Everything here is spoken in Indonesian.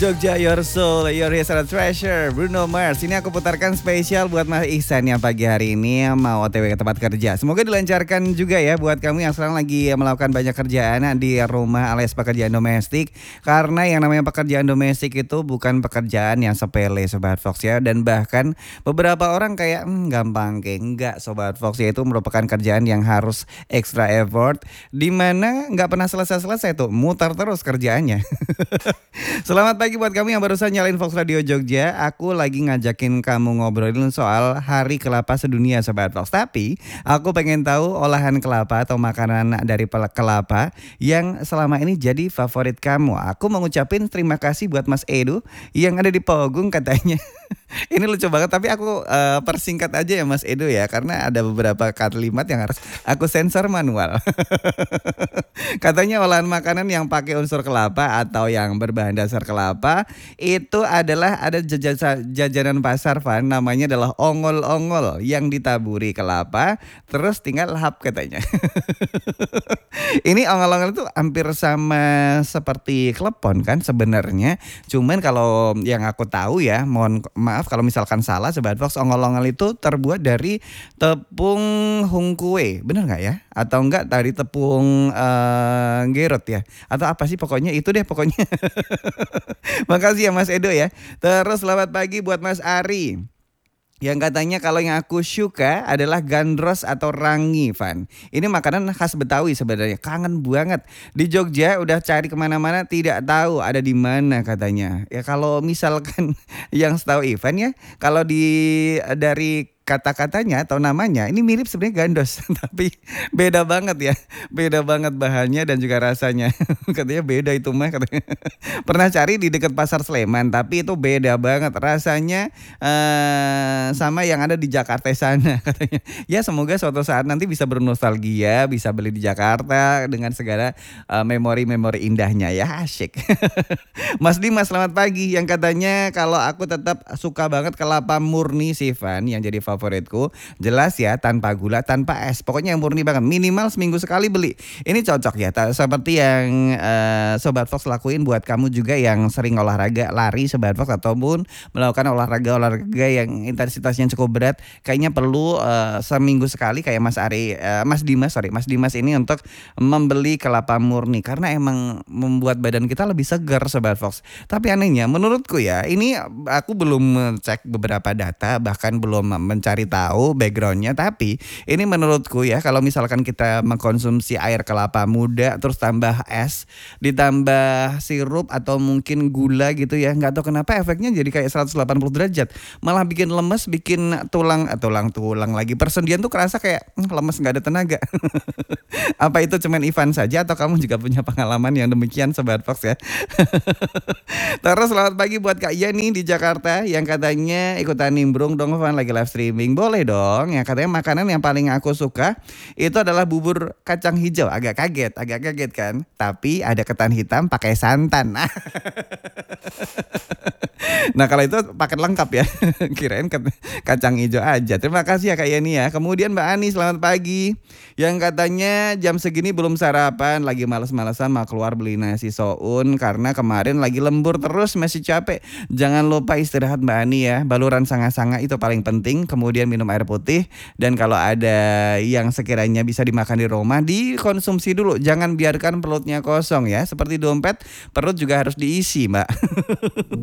Jogja Your Soul, Your History Treasure, Bruno Mars. Ini aku putarkan spesial buat Mas Ihsan yang pagi hari ini mau OTW ke tempat kerja. Semoga dilancarkan juga ya buat kamu yang sekarang lagi melakukan banyak kerjaan di rumah alias pekerjaan domestik. Karena yang namanya pekerjaan domestik itu bukan pekerjaan yang sepele Sobat Fox ya. Dan bahkan beberapa orang kayak gampang kayak enggak Sobat Fox ya, itu merupakan kerjaan yang harus extra effort. Dimana nggak pernah selesai-selesai tuh, mutar terus kerjaannya. Selamat pagi buat kamu yang barusan nyalain Fox Radio Jogja. Aku lagi ngajakin kamu ngobrolin soal Hari Kelapa Sedunia Sobat Fox. Tapi aku pengen tahu olahan kelapa atau makanan dari kelapa yang selama ini jadi favorit kamu. Aku mau ngucapin terima kasih buat Mas Edo yang ada di Pogung katanya. Ini lucu banget tapi aku persingkat aja ya Mas Edo ya, karena ada beberapa kalimat yang harus aku sensor manual. Katanya olahan makanan yang pakai unsur kelapa atau yang berbahan dasar kelapa itu adalah ada jajanan pasar Van, namanya adalah ongol-ongol yang ditaburi kelapa terus tinggal lahap katanya. Ini ongol-ongol itu hampir sama seperti klepon kan sebenarnya. Cuman kalau yang aku tahu ya, mohon maaf kalau misalkan salah Sobat Fox, ongol-ongol itu terbuat dari tepung hungkue, bener nggak ya? Atau enggak dari tepung gerot ya? Atau apa sih pokoknya itu deh pokoknya. Makasih ya Mas Edo ya. Terus selamat pagi buat Mas Ari, yang katanya kalau yang aku suka adalah gandros atau rangi Van. Ini makanan khas Betawi sebenarnya, kangen banget. Di Jogja udah cari kemana-mana tidak tahu ada di mana katanya. Ya kalau misalkan yang setahu Ivan ya, kalau dari kata-katanya atau namanya ini mirip sebenarnya gandos tapi beda banget ya, beda banget bahannya dan juga rasanya. Katanya beda itu mah katanya. Pernah cari di dekat Pasar Sleman tapi itu beda banget rasanya sama yang ada di Jakarta sana katanya. Ya semoga suatu saat nanti bisa bernostalgia, bisa beli di Jakarta dengan segala memori-memori indahnya ya, asyik. Mas Dimas selamat pagi, yang katanya kalau aku tetap suka banget kelapa murni sih Van, yang jadi favoritku. Jelas ya, tanpa gula, tanpa es. Pokoknya yang murni banget. Minimal seminggu sekali beli. Ini cocok ya, seperti yang Sobat Fox lakuin buat kamu juga yang sering olahraga, lari Sobat Fox, ataupun melakukan olahraga yang intensitasnya cukup berat. Kayaknya perlu seminggu sekali kayak Mas Dimas ini untuk membeli kelapa murni. Karena emang membuat badan kita lebih segar Sobat Fox. Tapi anehnya menurutku ya, ini aku belum cek beberapa data, bahkan belum mencari tahu backgroundnya, tapi ini menurutku ya, kalau misalkan kita mengkonsumsi air kelapa muda terus tambah es ditambah sirup atau mungkin gula gitu ya, nggak tahu kenapa efeknya jadi kayak 180 derajat, malah bikin lemes, bikin tulang lagi persendian tuh kerasa kayak lemes, nggak ada tenaga. Apa itu cuman Ivan saja atau kamu juga punya pengalaman yang demikian Sobat Fox ya? Terus selamat pagi buat Kak Yani di Jakarta yang katanya ikutan nimbrung dong Van, lagi live streaming. Boleh dong. Yang katanya makanan yang paling aku suka itu adalah bubur kacang hijau. Agak kaget kan? Tapi ada ketan hitam pakai santan. Nah kalau itu paket lengkap ya. Kirain kacang hijau aja. Terima kasih ya Kak Yani ya. Kemudian Mbak Ani selamat pagi, yang katanya jam segini belum sarapan, lagi males-malesan mau keluar beli nasi soun karena kemarin lagi lembur terus, masih capek. Jangan lupa istirahat Mbak Ani ya. Baluran sanga-sanga itu paling penting. Kemudian minum air putih. Dan kalau ada yang sekiranya bisa dimakan di rumah, dikonsumsi dulu. Jangan biarkan perutnya kosong ya. Seperti dompet, perut juga harus diisi Mbak.